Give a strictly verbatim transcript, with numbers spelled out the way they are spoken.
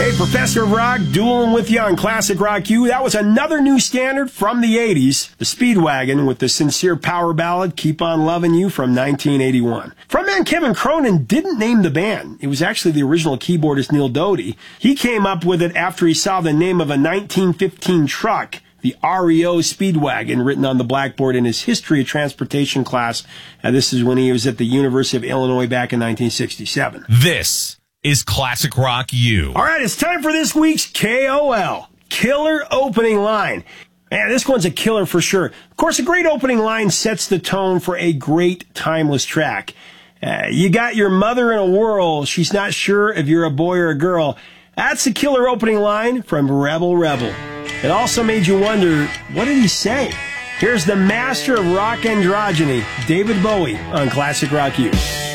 Hey, Professor of Rock, dueling with you on Classic Rock U. That was another new standard from the eighties, the Speedwagon, with the sincere power ballad, Keep On Lovin' You, from nineteen eighty-one. Frontman Kevin Cronin didn't name the band. It was actually the original keyboardist Neil Doty. He came up with it after he saw the name of a nineteen fifteen truck, the R E O Speedwagon, written on the blackboard in his History of Transportation class. And this is when he was at the University of Illinois back in nineteen sixty-seven. This is Classic Rock U. All right, it's time for this week's K O L, Killer Opening Line. Man, this one's a killer for sure. Of course, a great opening line sets the tone for a great, timeless track. Uh, you got your mother in a whirl. She's not sure if you're a boy or a girl. That's the killer opening line from Rebel Rebel. It also made you wonder, what did he say? Here's the master of rock androgyny, David Bowie, on Classic Rock U.